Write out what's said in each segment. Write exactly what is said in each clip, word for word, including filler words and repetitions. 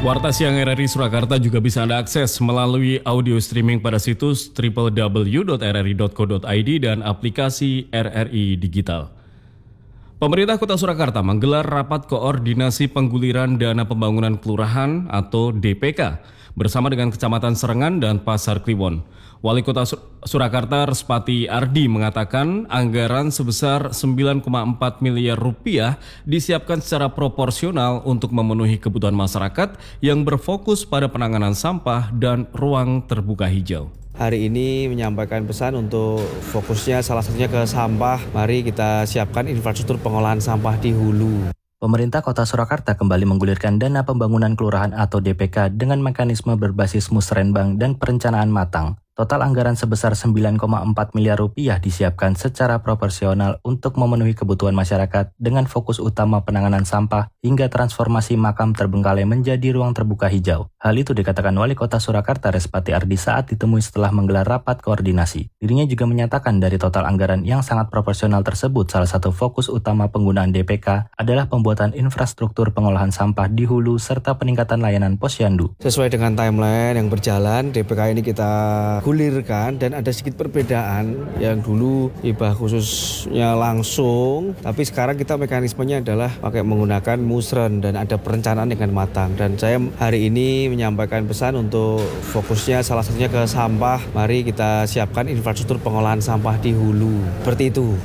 Warta Siang R R I Surakarta juga bisa Anda akses melalui audio streaming pada situs w w w dot r r i dot co dot i d dan aplikasi R R I Digital. Pemerintah Kota Surakarta menggelar rapat koordinasi pengguliran dana pembangunan kelurahan atau D P K bersama dengan Kecamatan Serengan dan Pasar Kliwon. Wali Kota Surakarta Respati Ardi mengatakan anggaran sebesar sembilan koma empat miliar rupiah disiapkan secara proporsional untuk memenuhi kebutuhan masyarakat yang berfokus pada penanganan sampah dan ruang terbuka hijau. Hari ini menyampaikan pesan untuk fokusnya salah satunya ke sampah. Mari kita siapkan infrastruktur pengolahan sampah di hulu. Pemerintah Kota Surakarta kembali menggulirkan dana pembangunan kelurahan atau D P K dengan mekanisme berbasis musrenbang dan perencanaan matang. Total anggaran sebesar sembilan koma empat miliar rupiah disiapkan secara proporsional untuk memenuhi kebutuhan masyarakat dengan fokus utama penanganan sampah hingga transformasi makam terbengkalai menjadi ruang terbuka hijau. Hal itu dikatakan Wali Kota Surakarta Respati Ardi saat ditemui setelah menggelar rapat koordinasi. Dirinya juga menyatakan dari total anggaran yang sangat proporsional tersebut, salah satu fokus utama penggunaan D P K adalah pembuatan infrastruktur pengolahan sampah di hulu serta peningkatan layanan posyandu. Sesuai dengan timeline yang berjalan, D P K ini kita gulirkan dan ada sedikit perbedaan. Yang dulu hibah khususnya langsung, tapi sekarang kita mekanismenya adalah pakai menggunakan musren dan ada perencanaan dengan matang. Dan saya hari ini menyampaikan pesan untuk fokusnya salah satunya ke sampah. Mari kita siapkan infrastruktur pengolahan sampah di hulu. Seperti itu.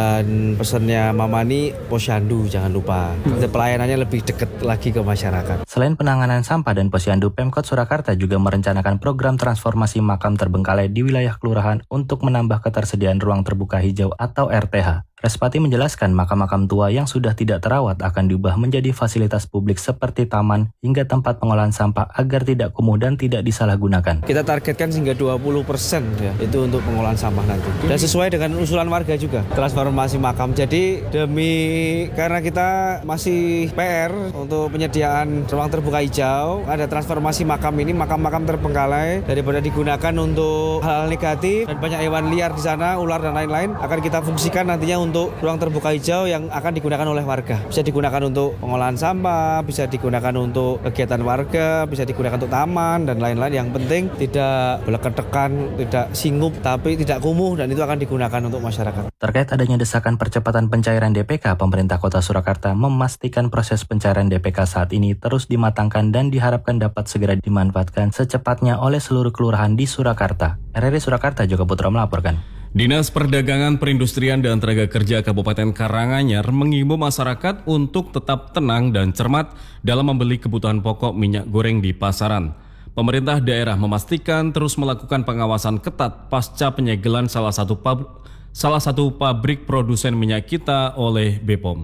Dan pesannya Mamani, posyandu jangan lupa. Pelayanannya lebih dekat lagi ke masyarakat. Selain penanganan sampah dan posyandu, Pemkot Surakarta juga merencanakan program transformasi makam terbengkalai di wilayah kelurahan untuk menambah ketersediaan ruang terbuka hijau atau R T H. Respati menjelaskan makam-makam tua yang sudah tidak terawat akan diubah menjadi fasilitas publik seperti taman hingga tempat pengolahan sampah agar tidak kumuh dan tidak disalahgunakan. Kita targetkan hingga dua puluh persen ya, itu untuk pengolahan sampah nanti. Dan sesuai dengan usulan warga juga, transformasi makam. Jadi demi, karena kita masih P R untuk penyediaan ruang terbuka hijau, ada transformasi makam ini, makam-makam terbengkalai daripada digunakan untuk hal-hal negatif dan banyak hewan liar di sana, ular dan lain-lain, akan kita fungsikan nantinya untuk untuk ruang terbuka hijau yang akan digunakan oleh warga. Bisa digunakan untuk pengolahan sampah, bisa digunakan untuk kegiatan warga, bisa digunakan untuk taman dan lain-lain. Yang penting tidak beleketekan, tidak singgup, tapi tidak kumuh, dan itu akan digunakan untuk masyarakat. Terkait adanya desakan percepatan pencairan D P K, pemerintah Kota Surakarta memastikan proses pencairan D P K saat ini terus dimatangkan dan diharapkan dapat segera dimanfaatkan secepatnya oleh seluruh kelurahan di Surakarta. R R I Surakarta, Joko Putra melaporkan. Dinas Perdagangan Perindustrian dan Tenaga Kerja Kabupaten Karanganyar mengimbau masyarakat untuk tetap tenang dan cermat dalam membeli kebutuhan pokok minyak goreng di pasaran. Pemerintah daerah memastikan terus melakukan pengawasan ketat pasca penyegelan salah satu pabrik, salah satu pabrik produsen minyak kita oleh B P O M.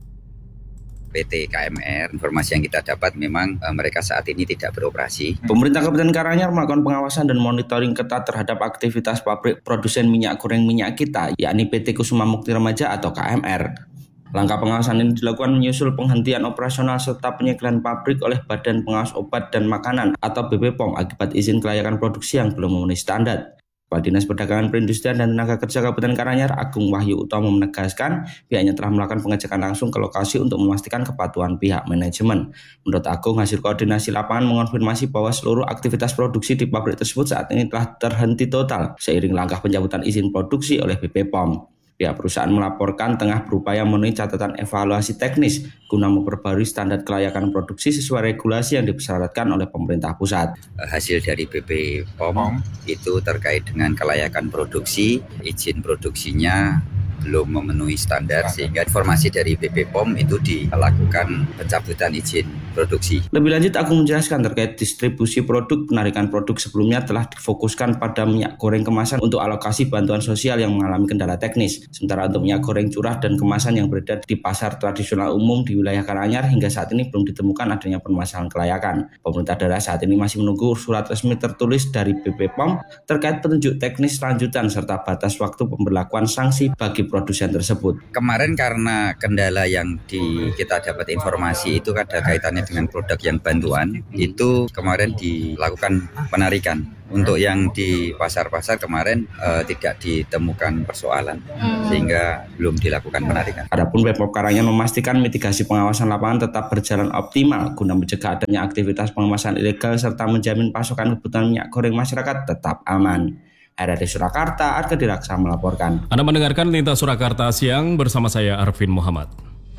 P T K M R, informasi yang kita dapat memang e, mereka saat ini tidak beroperasi. Pemerintah Kabupaten Karanganyar melakukan pengawasan dan monitoring ketat terhadap aktivitas pabrik produsen minyak goreng minyak kita, yakni P T Kusuma Mukti Remaja atau K M R. Langkah pengawasan ini dilakukan menyusul penghentian operasional serta penyegelan pabrik oleh Badan Pengawas Obat dan Makanan atau B P P O M akibat izin kelayakan produksi yang belum memenuhi standar. Kepala Dinas Perdagangan Perindustrian dan Tenaga Kerja Kabupaten Karanganyar Agung Wahyu Utomo menegaskan pihaknya telah melakukan pengecekan langsung ke lokasi untuk memastikan kepatuhan pihak manajemen. Menurut Agung, hasil koordinasi lapangan mengonfirmasi bahwa seluruh aktivitas produksi di pabrik tersebut saat ini telah terhenti total seiring langkah pencabutan izin produksi oleh B P P O M. Pihak perusahaan melaporkan tengah berupaya memenuhi catatan evaluasi teknis guna memperbarui standar kelayakan produksi sesuai regulasi yang dipersyaratkan oleh pemerintah pusat. Hasil dari B P P O M itu terkait dengan kelayakan produksi, izin produksinya belum memenuhi standar sehingga informasi dari B P P O M itu dilakukan pencabutan izin produksi. Lebih lanjut, Agung menjelaskan terkait distribusi produk, penarikan produk sebelumnya telah difokuskan pada minyak goreng kemasan untuk alokasi bantuan sosial yang mengalami kendala teknis. Sementara untuk minyak goreng curah dan kemasan yang beredar di pasar tradisional umum di wilayah Karanganyar hingga saat ini belum ditemukan adanya permasalahan kelayakan. Pemerintah daerah saat ini masih menunggu surat resmi tertulis dari B P P O M terkait petunjuk teknis lanjutan serta batas waktu pemberlakuan sanksi bagi produsen tersebut. Kemarin karena kendala yang di, kita dapat informasi itu ada kaitannya terkait dengan produk yang bantuan itu kemarin dilakukan penarikan. Untuk yang di pasar-pasar kemarin uh, tidak ditemukan persoalan sehingga belum dilakukan penarikan. Adapun Pemkab Karanganyar memastikan mitigasi pengawasan lapangan tetap berjalan optimal guna mencegah adanya aktivitas pengemasan ilegal serta menjamin pasokan kebutuhan minyak goreng masyarakat tetap aman. R R I Surakarta, Arga Diraksa melaporkan. Anda mendengarkan Lintas Surakarta Siang bersama saya Arvin Muhammad.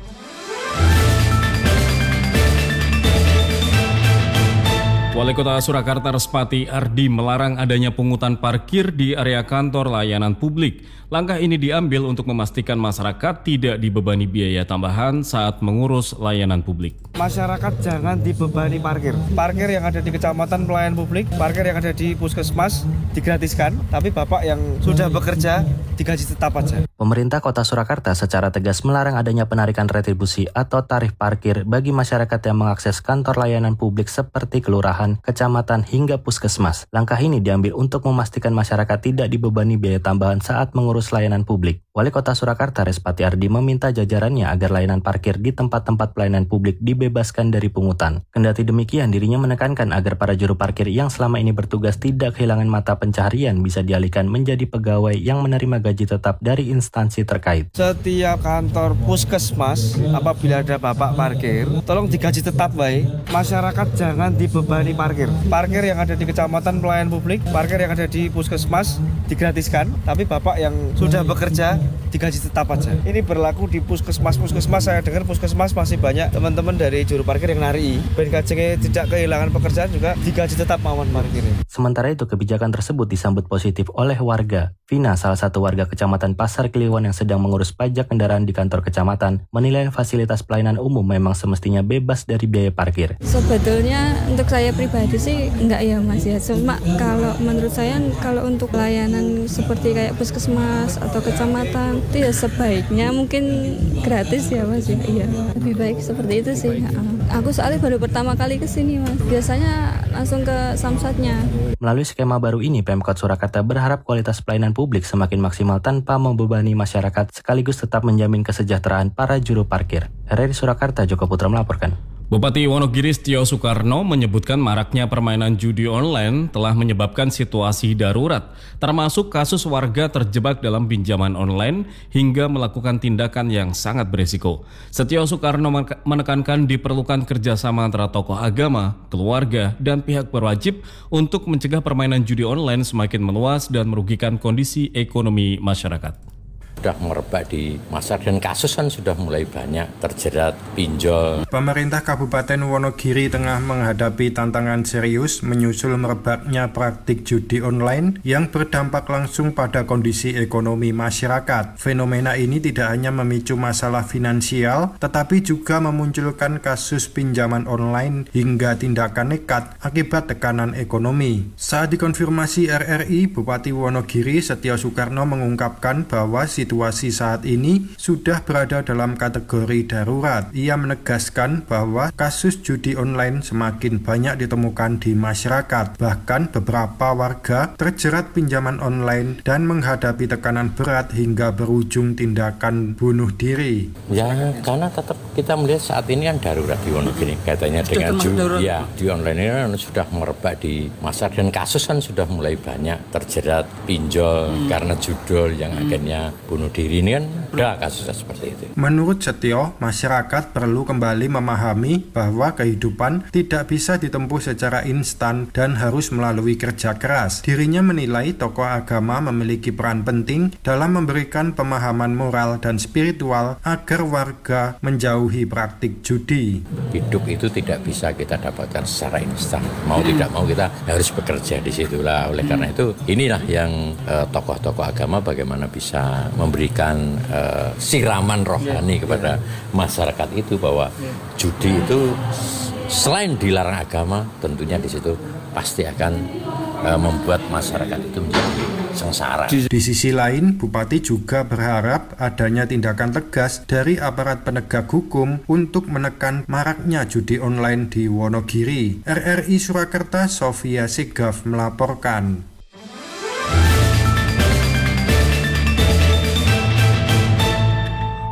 Wali Kota Surakarta Respati Ardi melarang adanya pungutan parkir di area kantor layanan publik. Langkah ini diambil untuk memastikan masyarakat tidak dibebani biaya tambahan saat mengurus layanan publik. Masyarakat jangan dibebani parkir. Parkir yang ada di kecamatan pelayanan publik, parkir yang ada di puskesmas digratiskan, tapi bapak yang sudah bekerja digaji tetap aja. Pemerintah Kota Surakarta secara tegas melarang adanya penarikan retribusi atau tarif parkir bagi masyarakat yang mengakses kantor layanan publik seperti kelurahan, kecamatan, hingga puskesmas. Langkah ini diambil untuk memastikan masyarakat tidak dibebani biaya tambahan saat mengurus layanan publik. Wali Kota Surakarta Respati Ardi meminta jajarannya agar layanan parkir di tempat-tempat pelayanan publik dibebaskan dari pungutan. Kendati demikian, dirinya menekankan agar para juru parkir yang selama ini bertugas tidak kehilangan mata pencaharian bisa dialihkan menjadi pegawai yang menerima gaji tetap dari instansi terkait. Setiap kantor puskesmas apabila ada bapak parkir, tolong digaji tetap baik. Masyarakat jangan dibebani parkir. Parkir yang ada di kecamatan pelayanan publik, parkir yang ada di puskesmas digratiskan, tapi bapak yang sudah bekerja digaji tetap aja. Ini berlaku di puskesmas-puskesmas. Saya dengar puskesmas masih banyak teman-teman dari juru parkir yang nari. Ben kacengnya tidak kehilangan pekerjaan juga digaji tetap mawon parkirnya. Sementara itu, kebijakan tersebut disambut positif oleh warga. Vina, salah satu warga kecamatan Pasar Kliwon yang sedang mengurus pajak kendaraan di kantor kecamatan, menilai fasilitas pelayanan umum memang semestinya bebas dari biaya parkir. Sebetulnya untuk saya pribadi sih enggak ya Mas ya. Cuma kalau menurut saya kalau untuk layanan seperti kayak puskesmas atau kecamatan itu ya sebaiknya mungkin gratis ya Mas ya. Iya, lebih baik seperti itu sih. Aku soalnya baru pertama kali ke sini Mas. Biasanya langsung ke samsatnya. Melalui skema baru ini, Pemkot Surakarta berharap kualitas pelayanan publik semakin maksimal tanpa membebani masyarakat sekaligus tetap menjamin kesejahteraan para juru parkir. R R I Surakarta, Joko Putra melaporkan. Bupati Wonogiri Setio Soekarno menyebutkan maraknya permainan judi online telah menyebabkan situasi darurat, termasuk kasus warga terjebak dalam pinjaman online hingga melakukan tindakan yang sangat berisiko. Setio Soekarno menekankan diperlukan kerjasama antara tokoh agama, keluarga, dan pihak berwajib untuk mencegah permainan judi online semakin meluas dan merugikan kondisi ekonomi masyarakat. Sudah merebak di masyarakat dan kasus kan sudah mulai banyak terjerat pinjol. Pemerintah Kabupaten Wonogiri tengah menghadapi tantangan serius menyusul merebaknya praktik judi online yang berdampak langsung pada kondisi ekonomi masyarakat. Fenomena ini tidak hanya memicu masalah finansial, tetapi juga memunculkan kasus pinjaman online hingga tindakan nekat akibat tekanan ekonomi. Saat dikonfirmasi R R I, Bupati Wonogiri Setio Soekarno mengungkapkan bahwa situasi saat ini sudah berada dalam kategori darurat. Ia menegaskan bahwa kasus judi online semakin banyak ditemukan di masyarakat. Bahkan beberapa warga terjerat pinjaman online dan menghadapi tekanan berat hingga berujung tindakan bunuh diri. Ya, karena tetap kita melihat saat ini kan darurat di Wonogiri. Katanya dengan judi, ya, di online ini kan sudah merebak di masyarakat dan kasus kan sudah mulai banyak terjerat pinjol hmm. karena judul yang hmm. akhirnya bunuh diri. Ini kan ada kasusnya seperti itu. Menurut Setio, masyarakat perlu kembali memahami bahwa kehidupan tidak bisa ditempuh secara instan dan harus melalui kerja keras. Dirinya menilai tokoh agama memiliki peran penting dalam memberikan pemahaman moral dan spiritual agar warga menjauhi praktik judi. Hidup itu tidak bisa kita dapatkan secara instan. Mau hmm. tidak mau kita harus bekerja di situlah. Oleh hmm. karena itu, inilah yang eh, tokoh-tokoh agama bagaimana bisa memberikan uh, siraman rohani yeah, kepada yeah. masyarakat itu bahwa yeah. judi itu selain dilarang agama, tentunya di situ pasti akan uh, membuat masyarakat itu menjadi sengsara. Di, di sisi lain, Bupati juga berharap adanya tindakan tegas dari aparat penegak hukum untuk menekan maraknya judi online di Wonogiri. R R I Surakarta, Sofia Sigaf melaporkan.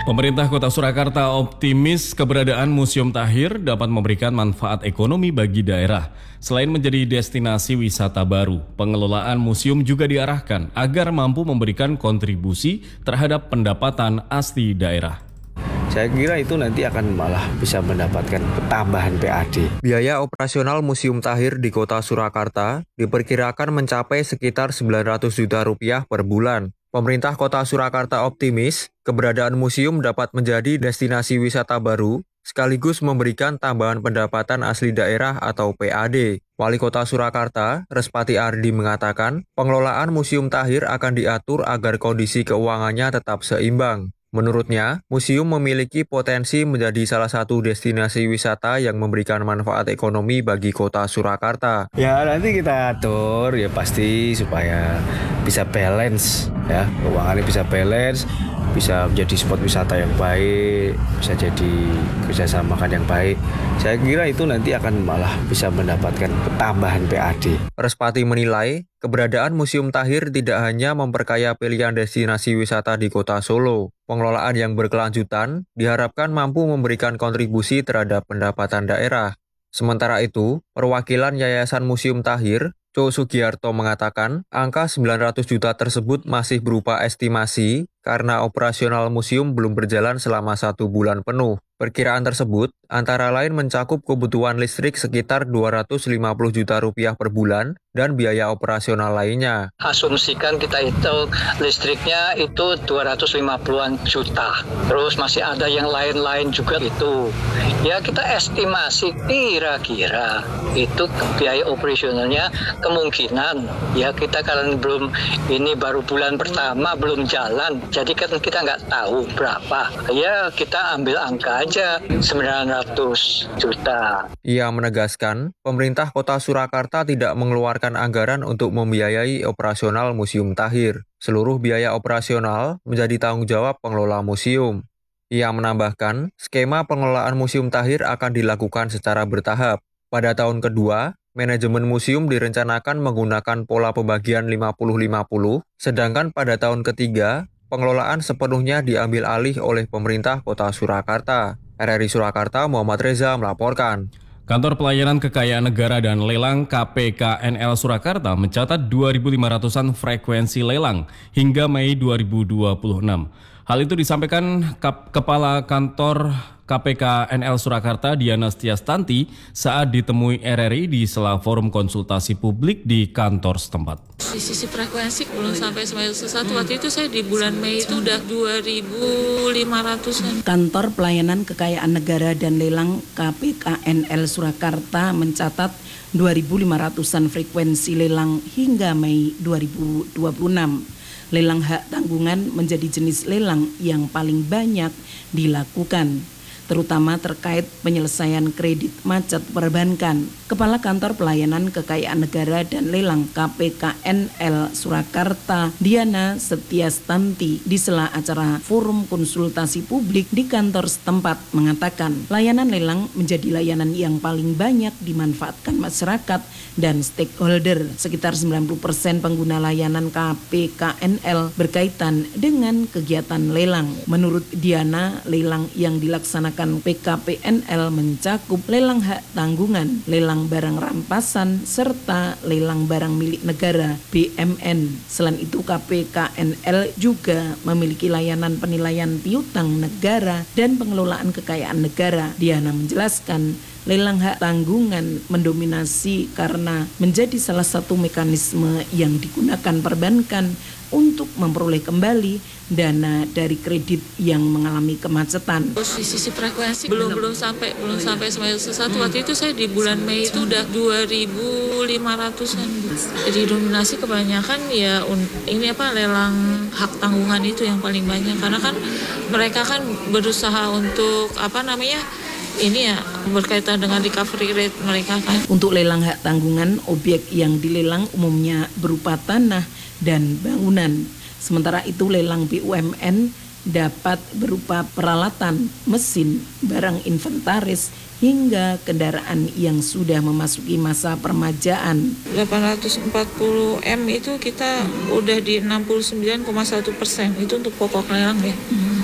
Pemerintah Kota Surakarta optimis keberadaan Museum Tahir dapat memberikan manfaat ekonomi bagi daerah. Selain menjadi destinasi wisata baru, pengelolaan museum juga diarahkan agar mampu memberikan kontribusi terhadap pendapatan asli daerah. Saya kira itu nanti akan malah bisa mendapatkan tambahan P A D. Biaya operasional Museum Tahir di Kota Surakarta diperkirakan mencapai sekitar sembilan ratus juta rupiah per bulan. Pemerintah Kota Surakarta optimis keberadaan museum dapat menjadi destinasi wisata baru sekaligus memberikan tambahan pendapatan asli daerah atau P A D. Wali Kota Surakarta, Respati Ardi mengatakan, pengelolaan Museum Tahir akan diatur agar kondisi keuangannya tetap seimbang. Menurutnya, museum memiliki potensi menjadi salah satu destinasi wisata yang memberikan manfaat ekonomi bagi Kota Surakarta. Ya nanti kita atur ya pasti supaya bisa balance ya, keuangannya bisa balance, bisa menjadi spot wisata yang baik, bisa jadi kerjasamakan yang baik. Saya kira itu nanti akan malah bisa mendapatkan tambahan P A D. Respati menilai, keberadaan Museum Tahir tidak hanya memperkaya pilihan destinasi wisata di Kota Solo. Pengelolaan yang berkelanjutan diharapkan mampu memberikan kontribusi terhadap pendapatan daerah. Sementara itu, perwakilan Yayasan Museum Tahir, Co Sugiarto mengatakan, angka sembilan ratus juta tersebut masih berupa estimasi karena operasional museum belum berjalan selama satu bulan penuh. Perkiraan tersebut antara lain mencakup kebutuhan listrik sekitar dua ratus lima puluh juta rupiah per bulan dan biaya operasional lainnya. Asumsikan kita hitung listriknya itu dua ratus lima puluhan juta. Terus masih ada yang lain-lain juga itu. Ya kita estimasi kira-kira itu biaya operasionalnya kemungkinan. Ya kita kan belum, ini baru bulan pertama belum jalan. Jadi kan kita nggak tahu berapa. Ya kita ambil angka aja sembilan ratus juta. Ia menegaskan, pemerintah Kota Surakarta tidak mengeluarkan anggaran untuk membiayai operasional Museum Tahir. Seluruh biaya operasional menjadi tanggung jawab pengelola museum. Ia menambahkan, skema pengelolaan Museum Tahir akan dilakukan secara bertahap. Pada tahun kedua, manajemen museum direncanakan menggunakan pola pembagian lima puluh lima puluh, sedangkan pada tahun ketiga, pengelolaan sepenuhnya diambil alih oleh pemerintah Kota Surakarta. R R I Surakarta, Muhammad Reza melaporkan. Kantor Pelayanan Kekayaan Negara dan Lelang K P K N L Surakarta mencatat dua ribu lima ratusan frekuensi lelang hingga Mei dua ribu dua puluh enam. Hal itu disampaikan Kap- Kepala Kantor K P K N L Surakarta Diana Setiastanti saat ditemui R R I di sela forum konsultasi publik di kantor setempat. Di sisi frekuensi belum sampai semester satu, waktu itu saya di bulan Mei itu udah dua ribu lima ratusan. Kantor Pelayanan Kekayaan Negara dan Lelang K P K N L Surakarta mencatat dua ribu lima ratusan frekuensi lelang hingga Mei dua ribu dua puluh enam. Lelang hak tanggungan menjadi jenis lelang yang paling banyak dilakukan, terutama terkait penyelesaian kredit macet perbankan. Kepala Kantor Pelayanan Kekayaan Negara dan Lelang K P K N L Surakarta Diana Setiastanti di sela acara forum konsultasi publik di kantor setempat mengatakan, layanan lelang menjadi layanan yang paling banyak dimanfaatkan masyarakat dan stakeholder. Sekitar sembilan puluh persen pengguna layanan K P K N L berkaitan dengan kegiatan lelang. Menurut Diana, lelang yang dilaksanakan P K P N L mencakup lelang hak tanggungan, lelang barang rampasan, serta lelang barang milik negara B M N. Selain itu, K P K N L juga memiliki layanan penilaian piutang negara dan pengelolaan kekayaan negara. Diana menjelaskan, lelang hak tanggungan mendominasi karena menjadi salah satu mekanisme yang digunakan perbankan untuk memperoleh kembali dana dari kredit yang mengalami kemacetan. Di sisi frekuensi belum belum sampai belum sampai semester satu, waktu itu saya di bulan Mei itu udah dua ribu lima ratusan. Jadi dominasi kebanyakan ya ini apa lelang hak tanggungan itu yang paling banyak, karena kan mereka kan berusaha untuk apa namanya ini ya berkaitan dengan recovery rate mereka kan. Untuk lelang hak tanggungan, objek yang dilelang umumnya berupa tanah dan bangunan. Sementara itu lelang B U M N dapat berupa peralatan, mesin, barang inventaris, hingga kendaraan yang sudah memasuki masa permajaan. delapan ratus empat puluh M itu kita udah di enam puluh sembilan koma satu persen, itu untuk pokok lelang ya. Hmm.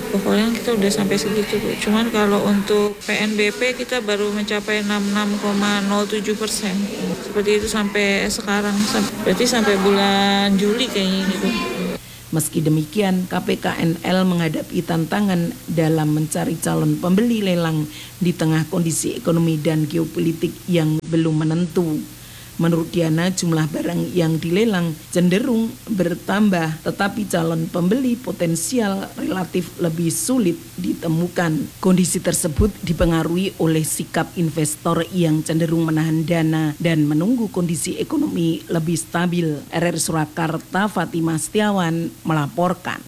Pokoknya kita udah sampai segitu, Bu. Cuman kalau untuk P N B P kita baru mencapai enam puluh enam koma nol tujuh persen. Seperti itu sampai sekarang. Berarti sampai bulan Juli kayaknya ini, Bu. Meski demikian, K P K N L menghadapi tantangan dalam mencari calon pembeli lelang di tengah kondisi ekonomi dan geopolitik yang belum menentu. Menurut Diana, jumlah barang yang dilelang cenderung bertambah, tetapi calon pembeli potensial relatif lebih sulit ditemukan. Kondisi tersebut dipengaruhi oleh sikap investor yang cenderung menahan dana dan menunggu kondisi ekonomi lebih stabil. R R Surakarta, Fatimah Setiawan melaporkan.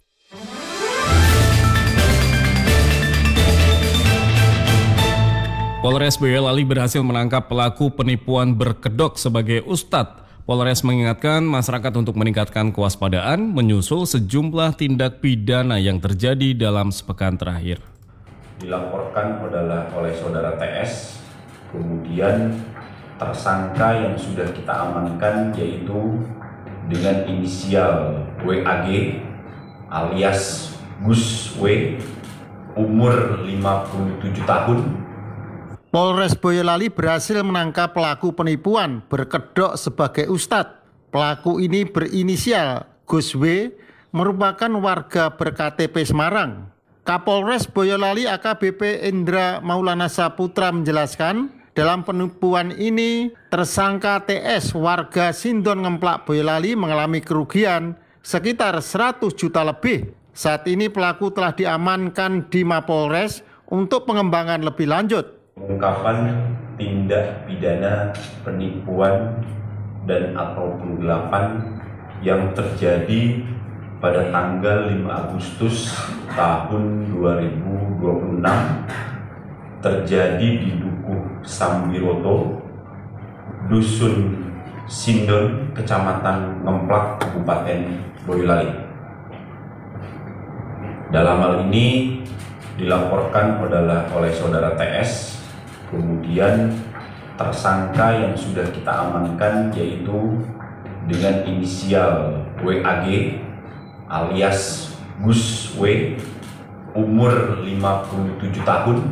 Polres Boyolali berhasil menangkap pelaku penipuan berkedok sebagai ustadz. Polres mengingatkan masyarakat untuk meningkatkan kewaspadaan menyusul sejumlah tindak pidana yang terjadi dalam sepekan terakhir. Dilaporkan adalah oleh saudara T S, kemudian tersangka yang sudah kita amankan yaitu dengan inisial W A G alias Gus W, umur lima puluh tujuh tahun. Polres Boyolali berhasil menangkap pelaku penipuan berkedok sebagai ustadz. Pelaku ini berinisial Gus W, merupakan warga ber-K T P Semarang. Kapolres Boyolali A K B P Indra Maulana Saputra menjelaskan, dalam penipuan ini tersangka T S warga Sindon Ngemplak Boyolali mengalami kerugian sekitar seratus juta lebih. Saat ini pelaku telah diamankan di Mapolres untuk pengembangan lebih lanjut. Pengungkapan tindak pidana penipuan dan atau penggelapan yang terjadi pada tanggal lima Agustus tahun dua ribu dua puluh enam terjadi di Dukuh Sambiroto, Dusun Sindon, Kecamatan Ngemplak, Kabupaten Boyolali. Dalam hal ini dilaporkan adalah oleh saudara T S, kemudian tersangka yang sudah kita amankan yaitu dengan inisial W A G alias Gus W, umur lima puluh tujuh tahun,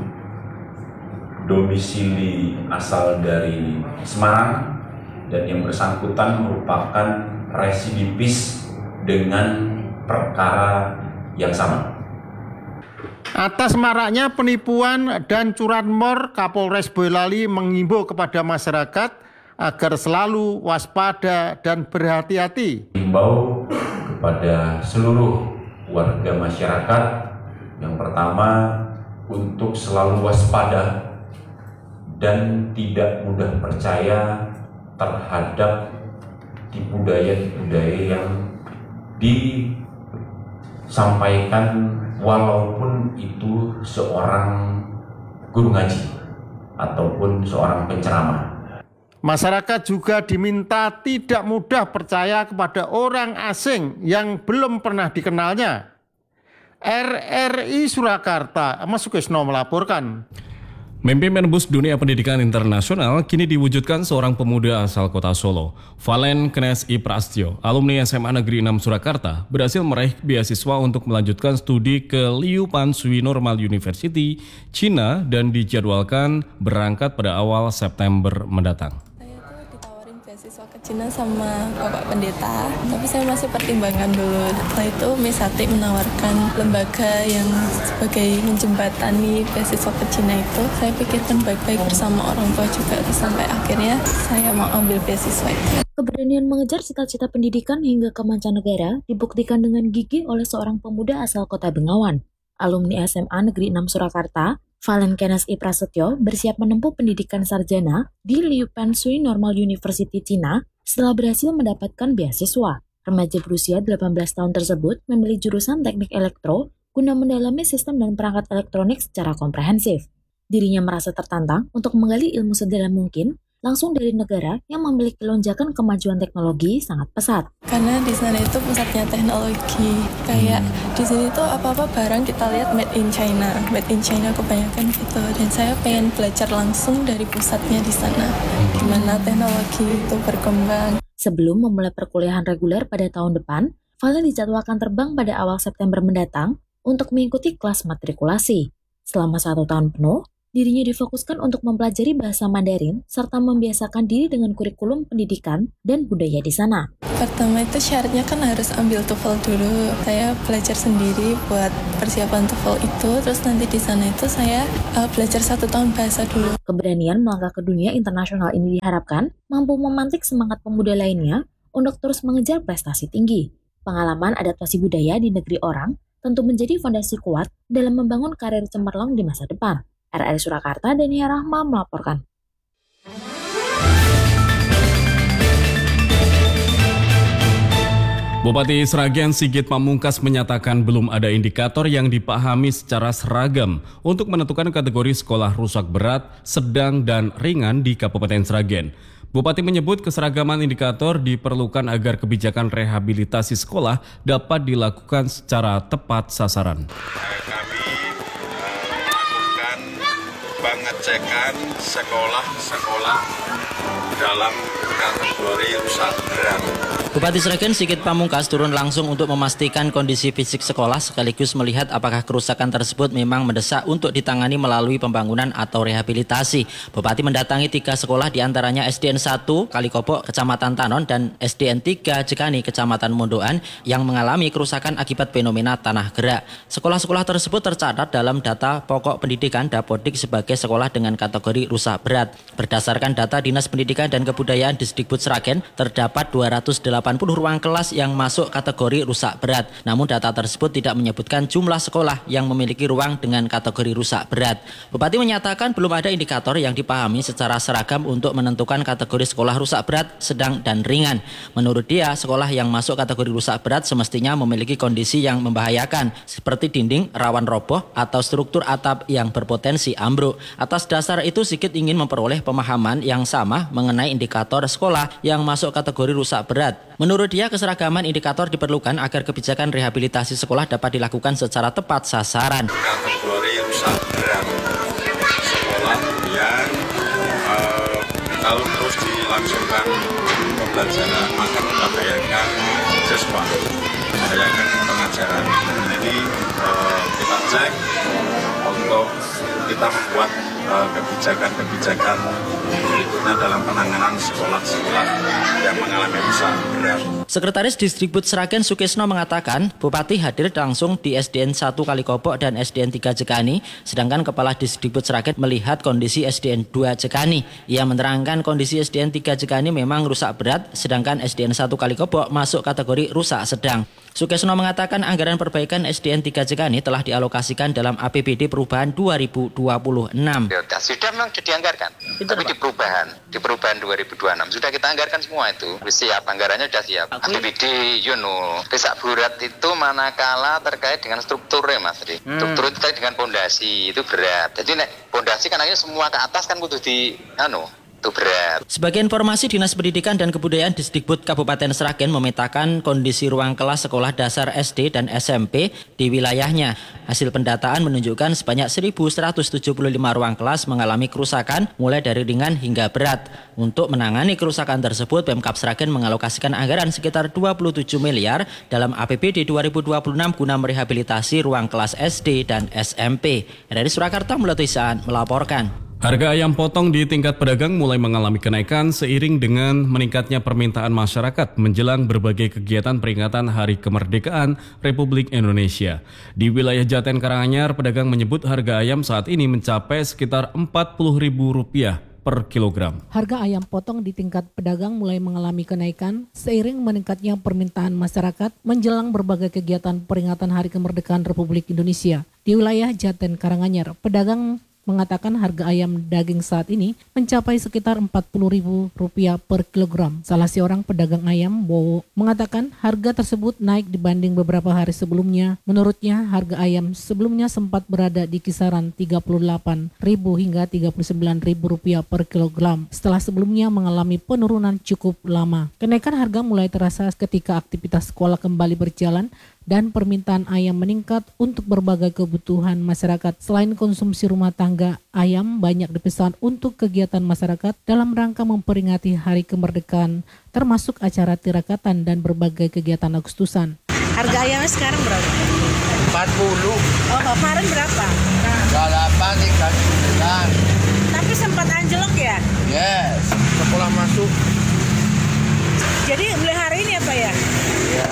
domisili asal dari Semarang, dan yang bersangkutan merupakan residivis dengan perkara yang sama. Atas maraknya penipuan dan curanmor, Kapolres Boyolali mengimbau kepada masyarakat agar selalu waspada dan berhati-hati. Himbau kepada seluruh warga masyarakat, yang pertama untuk selalu waspada dan tidak mudah percaya terhadap tipu daya-tipu daya yang disampaikan walaupun itu seorang guru ngaji ataupun seorang penceramah. Masyarakat juga diminta tidak mudah percaya kepada orang asing yang belum pernah dikenalnya. R R I Surakarta, Mas Sukesno melaporkan. Mimpi menembus dunia pendidikan internasional kini diwujudkan seorang pemuda asal kota Solo. Valen Knes I Prastyo, alumni S M A Negeri enam Surakarta, berhasil meraih beasiswa untuk melanjutkan studi ke Liu Pan Sui Normal University, China, dan dijadwalkan berangkat pada awal September mendatang. Beasiswa ke Cina sama Bapak Pendeta, tapi saya masih pertimbangkan dulu. Setelah itu Mesati menawarkan lembaga yang sebagai menjembatani beasiswa ke Cina itu. Saya pikirkan baik-baik bersama orang tua juga, sampai akhirnya saya mau ambil beasiswa itu. Keberanian mengejar cita-cita pendidikan hingga ke mancanegara dibuktikan dengan gigih oleh seorang pemuda asal kota Bengawan. Alumni S M A Negeri enam Surakarta, Valen Knes I Prasetyo bersiap menempuh pendidikan sarjana di Liu Pan Sui Normal University Cina setelah berhasil mendapatkan beasiswa. Remaja berusia delapan belas tahun tersebut memilih jurusan teknik elektro guna mendalami sistem dan perangkat elektronik secara komprehensif. Dirinya merasa tertantang untuk menggali ilmu sedalam mungkin langsung dari negara yang memiliki lonjakan kemajuan teknologi sangat pesat. Karena di sana itu pusatnya teknologi, kayak di sini tuh apa-apa barang kita lihat made in China, made in China kebanyakan gitu. Dan saya pengen belajar langsung dari pusatnya di sana, gimana teknologi itu berkembang. Sebelum memulai perkuliahan reguler pada tahun depan, Valen dijadwalkan terbang pada awal September mendatang untuk mengikuti kelas matrikulasi. Selama satu tahun penuh, dirinya difokuskan untuk mempelajari bahasa Mandarin serta membiasakan diri dengan kurikulum pendidikan dan budaya di sana. Pertama itu syaratnya kan harus ambil TOEFL dulu. Saya belajar sendiri buat persiapan TOEFL itu, terus nanti di sana itu saya uh, belajar satu tahun bahasa dulu. Keberanian melangkah ke dunia internasional ini diharapkan mampu memantik semangat pemuda lainnya untuk terus mengejar prestasi tinggi. Pengalaman adaptasi budaya di negeri orang tentu menjadi fondasi kuat dalam membangun karir cemerlang di masa depan. R R I Surakarta, Dania Rahma melaporkan. Bupati Sragen Sigit Pamungkas menyatakan belum ada indikator yang dipahami secara seragam untuk menentukan kategori sekolah rusak berat, sedang, dan ringan di Kabupaten Sragen. Bupati menyebut keseragaman indikator diperlukan agar kebijakan rehabilitasi sekolah dapat dilakukan secara tepat sasaran. Pengecekan sekolah-sekolah dalam kategori rusak berat. Bupati Sragen Sigit Pamungkas turun langsung untuk memastikan kondisi fisik sekolah sekaligus melihat apakah kerusakan tersebut memang mendesak untuk ditangani melalui pembangunan atau rehabilitasi. Bupati mendatangi tiga sekolah diantaranya S D N satu Kalikopok, Kecamatan Tanon, dan S D N tiga Jekani, Kecamatan Mondoan yang mengalami kerusakan akibat fenomena tanah gerak. Sekolah-sekolah tersebut tercatat dalam data pokok pendidikan Dapodik sebagai sekolah dengan kategori rusak berat. Berdasarkan data Dinas Pendidikan dan Kebudayaan Disdikbud Sragen, terdapat dua ratus delapan puluh ruang kelas yang masuk kategori rusak berat. Namun data tersebut tidak menyebutkan jumlah sekolah yang memiliki ruang dengan kategori rusak berat. Bupati menyatakan belum ada indikator yang dipahami secara seragam untuk menentukan kategori sekolah rusak berat, sedang, dan ringan. Menurut dia, sekolah yang masuk kategori rusak berat semestinya memiliki kondisi yang membahayakan seperti dinding rawan roboh atau struktur atap yang berpotensi ambruk. Atas dasar itu, Sigit ingin memperoleh pemahaman yang sama mengenai indikator sekolah yang masuk kategori rusak berat. Menurut dia, keseragaman indikator diperlukan agar kebijakan rehabilitasi sekolah dapat dilakukan secara tepat sasaran. Kategori rusak berat sekolah yang uh, kalau terus dilangsungkan pembelajaran maka membahayakan siswa, membahayakan pengajaran. Jadi uh, kita cek untuk kita membuat kebijakan-kebijakan berikutnya dalam penanganan sekolah-sekolah yang mengalami rusak berat. Sekretaris Disdikbud Sragen Sukesno mengatakan, Bupati hadir langsung di S D N satu Kalikopok dan S D N tiga Jekani, sedangkan Kepala Disdikbud Sragen melihat kondisi S D N dua Jekani. Ia menerangkan kondisi S D N tiga Jekani memang rusak berat, sedangkan S D N satu Kalikopok masuk kategori rusak sedang. Sukesno mengatakan anggaran perbaikan S D N tiga Jekani telah dialokasikan dalam A P B D perubahan dua ribu dua puluh enam. Sudah memang sudah dianggarkan, itu tapi di perubahan, di perubahan dua ribu dua puluh enam sudah kita anggarkan semua itu, siap, anggarannya sudah siap. A P B D, you know, desa berat itu manakala terkait dengan strukturnya, Mas. Hmm. Struktur itu terkait dengan pondasi itu berat. Jadi nek pondasi kan akhirnya semua ke atas kan kudu di, anu. Itu berat. Sebagai informasi, Dinas Pendidikan dan Kebudayaan Disdikbud Kabupaten Sragen memetakan kondisi ruang kelas sekolah dasar S D dan S M P di wilayahnya. Hasil pendataan menunjukkan sebanyak seribu seratus tujuh puluh lima ruang kelas mengalami kerusakan mulai dari ringan hingga berat. Untuk menangani kerusakan tersebut, Pemkab Sragen mengalokasikan anggaran sekitar dua puluh tujuh miliar dalam A P B D dua ribu dua puluh enam guna merehabilitasi ruang kelas S D dan S M P. Dari Surakarta, Mulai Tuisan melaporkan. Harga ayam potong di tingkat pedagang mulai mengalami kenaikan seiring dengan meningkatnya permintaan masyarakat menjelang berbagai kegiatan peringatan Hari Kemerdekaan Republik Indonesia. Di wilayah Jaten Karanganyar, pedagang menyebut harga ayam saat ini mencapai sekitar empat puluh ribu rupiah per kilogram. Harga ayam potong di tingkat pedagang mulai mengalami kenaikan seiring meningkatnya permintaan masyarakat menjelang berbagai kegiatan peringatan Hari Kemerdekaan Republik Indonesia. Di wilayah Jaten Karanganyar, pedagang mengatakan harga ayam daging saat ini mencapai sekitar empat puluh ribu rupiah per kilogram. Salah seorang pedagang ayam, Bowo, mengatakan harga tersebut naik dibanding beberapa hari sebelumnya. Menurutnya, harga ayam sebelumnya sempat berada di kisaran tiga puluh delapan ribu hingga tiga puluh sembilan ribu rupiah per kilogram setelah sebelumnya mengalami penurunan cukup lama. Kenaikan harga mulai terasa ketika aktivitas sekolah kembali berjalan dan permintaan ayam meningkat untuk berbagai kebutuhan masyarakat. Selain konsumsi rumah tangga, ayam banyak dipesan untuk kegiatan masyarakat dalam rangka memperingati Hari Kemerdekaan, termasuk acara tirakatan dan berbagai kegiatan Agustusan. Harga ayamnya sekarang berapa? empat puluh. Oh, kemarin berapa? dua puluh delapan, tiga puluh sembilan. Tapi sempat anjlok ya? Yes, sekolah masuk. Jadi mulai hari ini apa ya? Iya.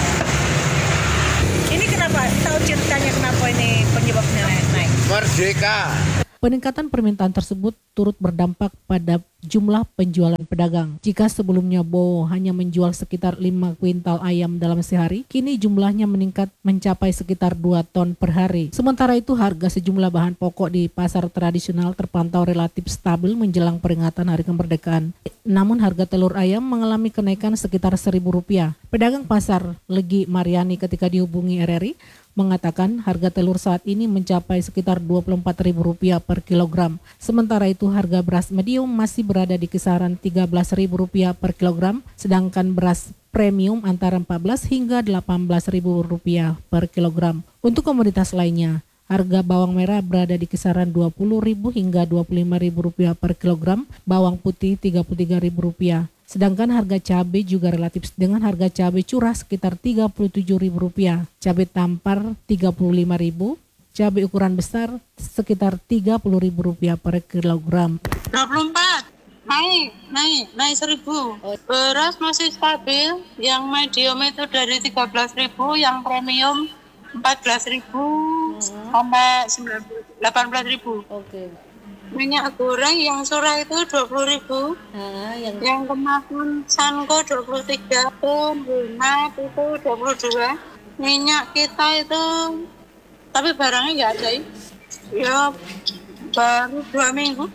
Ini kenapa? Tahu ceritanya kenapa ini penyebabnya naik? Merdeka. Peningkatan permintaan tersebut turut berdampak pada jumlah penjualan pedagang. Jika sebelumnya Bowo hanya menjual sekitar lima kuintal ayam dalam sehari, kini jumlahnya meningkat mencapai sekitar dua ton per hari. Sementara itu harga sejumlah bahan pokok di pasar tradisional terpantau relatif stabil menjelang peringatan Hari Kemerdekaan. Namun harga telur ayam mengalami kenaikan sekitar seribu rupiah. Pedagang pasar Legi Mariani ketika dihubungi R R I mengatakan harga telur saat ini mencapai sekitar dua puluh empat ribu rupiah per kilogram. Sementara itu harga beras medium masih berada di kisaran tiga belas ribu rupiah per kilogram, sedangkan beras premium antara empat belas hingga delapan belas ribu rupiah per kilogram. Untuk komoditas lainnya, harga bawang merah berada di kisaran dua puluh ribu hingga dua puluh lima ribu rupiah per kilogram, bawang putih tiga puluh tiga ribu rupiah. Sedangkan harga cabai juga relatif dengan harga cabai curah sekitar tiga puluh tujuh ribu rupiah, cabai tampar tiga puluh lima ribu, cabai ukuran besar sekitar tiga puluh ribu rupiah per kilogram. dua puluh empat, naik, naik, naik seribu. Beras masih stabil, yang medium itu dari tiga belas ribu, yang premium empat belas ribu hmm. sampai delapan belas ribu. Oke. Minyak goreng yang surah itu dua puluh ribu, ah, yang, yang kemasan Sanko dua puluh tiga, Bunat itu dua puluh dua. Minyak kita itu, tapi barangnya nggak ada ya, baru dua minggu.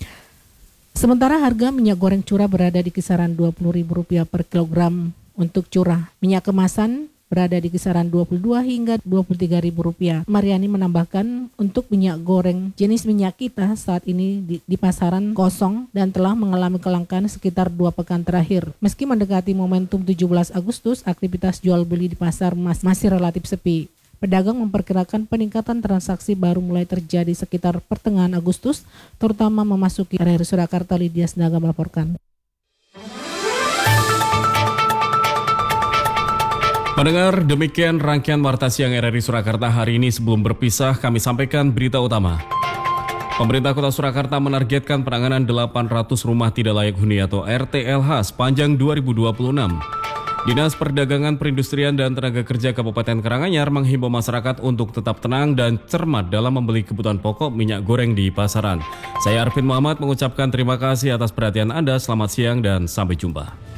Sementara harga minyak goreng curah berada di kisaran dua puluh ribu rupiah per kilogram untuk curah. Minyak kemasan berada di kisaran dua puluh dua hingga dua puluh tiga ribu rupiah. Mariani menambahkan untuk minyak goreng jenis minyak kita saat ini di, di pasaran kosong dan telah mengalami kelangkaan sekitar dua pekan terakhir. Meski mendekati momentum tujuh belas Agustus, aktivitas jual beli di pasar mas, masih relatif sepi. Pedagang memperkirakan peningkatan transaksi baru mulai terjadi sekitar pertengahan Agustus, terutama memasuki R R I Surakarta. Lydia Sendaga melaporkan. Pendengar, demikian rangkaian Warta Siang R R I Surakarta hari ini. Sebelum berpisah, kami sampaikan berita utama. Pemerintah Kota Surakarta menargetkan penanganan delapan ratus rumah tidak layak huni atau R T L H sepanjang dua ribu dua puluh enam. Dinas Perdagangan Perindustrian dan Tenaga Kerja Kabupaten Karanganyar menghimbau masyarakat untuk tetap tenang dan cermat dalam membeli kebutuhan pokok minyak goreng di pasaran. Saya Arvin Muhammad mengucapkan terima kasih atas perhatian Anda. Selamat siang dan sampai jumpa.